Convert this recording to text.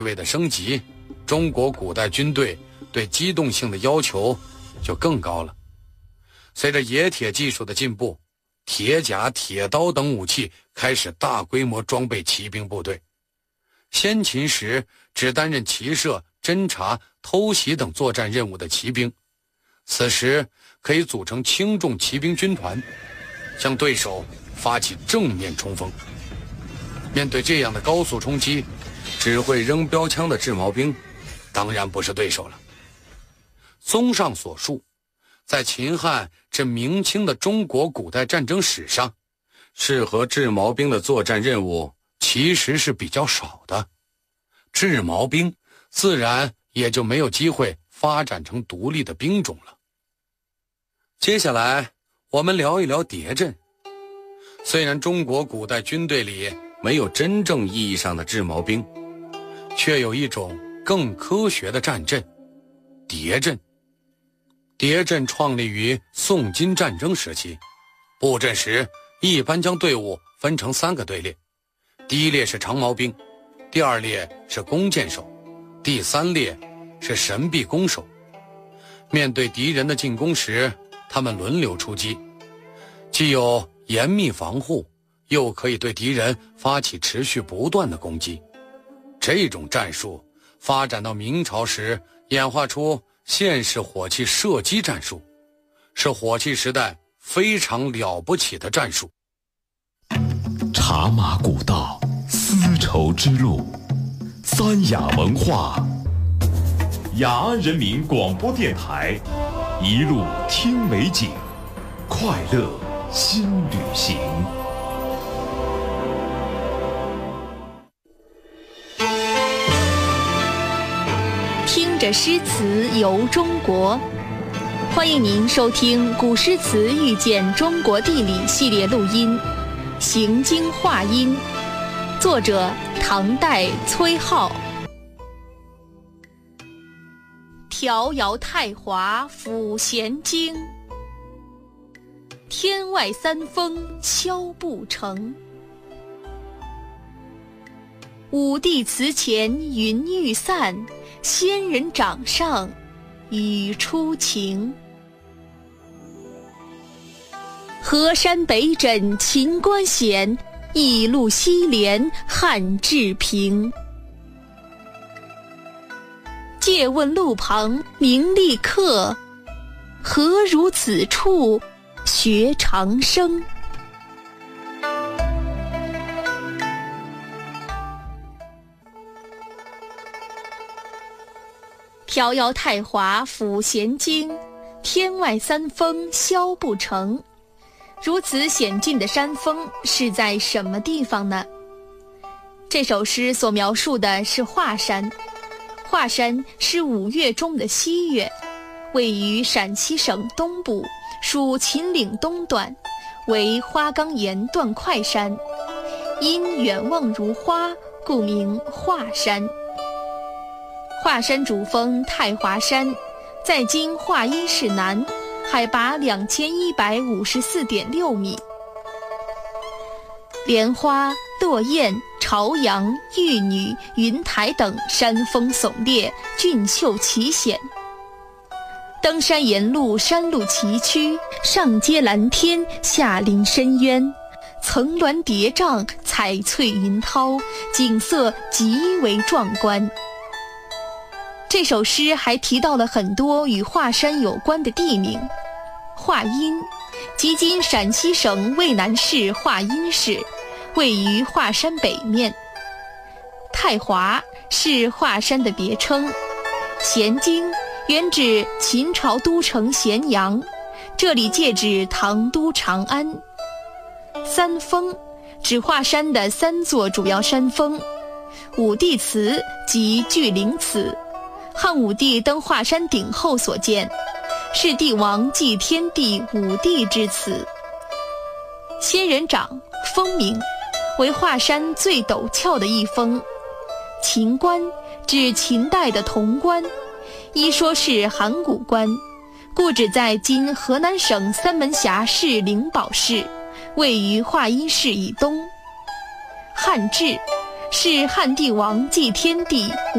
位的升级，中国古代军队对机动性的要求就更高了。随着冶铁技术的进步，铁甲、铁刀等武器开始大规模装备骑兵部队。先秦时只担任骑射、侦察、偷袭等作战任务的骑兵，此时可以组成轻重骑兵军团，向对手发起正面冲锋。面对这样的高速冲击，只会扔标枪的制毛兵当然不是对手了。综上所述，在秦汉至明清的中国古代战争史上，适合制毛兵的作战任务其实是比较少的，制毛兵自然也就没有机会发展成独立的兵种了。接下来我们聊一聊谍阵。虽然中国古代军队里没有真正意义上的制毛兵，却有一种更科学的战阵——谍阵。谍阵创立于宋金战争时期，布阵时一般将队伍分成3个队列，第一列是长矛兵，第2列是弓箭手，第3列是神臂弓手。面对敌人的进攻时，他们轮流出击，既有严密防护，又可以对敌人发起持续不断的攻击。这种战术发展到明朝时，演化出线式火器射击战术，是火器时代非常了不起的战术。 茶马古道，丝绸之路，三雅文化，雅安人民广播电台，一路听美景，快乐新旅行。 听着诗词游中国，欢迎您收听《古诗词遇见中国地理》系列录音《行经话音》，作者唐代崔颢。迢遥太华甫闲经，天外三峰敲不成。武帝祠前云欲散，仙人掌上语初晴。河山北枕秦关险，驿路西连汉至平。借问路旁名利客，何如此处学长生。迢遥太华甫闲经，天外三峰敲不成。如此险峻的山峰是在什么地方呢？这首诗所描述的是华山。华山是5岳中的西岳，位于陕西省东部，属秦岭东段，为花岗岩断块山，因远望如花，故名华山。华山主峰太华山，在今华阴市南，海拔2154.6米。莲花、落雁、朝阳、玉女、云台等山峰耸立，峻秀奇险。登山沿路山路崎岖，上接蓝天，下临深渊，层峦叠嶂，彩翠云涛，景色极为壮观。这首诗还提到了很多与华山有关的地名。华阴，即今陕西省渭南市华阴市，位于华山北面。太华是华山的别称。咸经原指秦朝都城咸阳，这里借指唐都长安。三峰指华山的3座主要山峰。武帝祠即巨灵祠，汉武帝登华山顶后所建，是帝王祭天地武帝之祠。仙人掌峰名，为华山最陡峭的一峰。秦关指秦代的潼关，一说是函谷关，故址在今河南省三门峡市灵宝市，位于华阴市以东。汉至是汉帝王祭天地